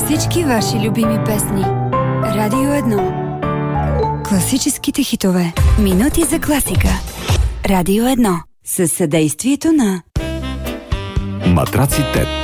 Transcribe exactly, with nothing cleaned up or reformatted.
всички ваши любими песни. Радио едно. Класическите хитове. Минути за класика. Радио едно. Със съдействието на Матраци Тет.